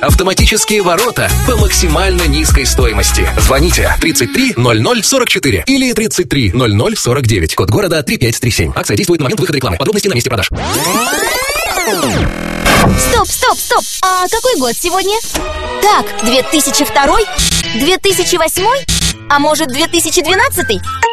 Автоматические ворота по максимально низкой стоимости. Звоните 33 00 44 или 33 00 49. Код города 3537. Акция действует на момент выхода рекламы. Подробности на месте продаж. Стоп! А какой год сегодня? Так, 2002? 2008? А может, 2012?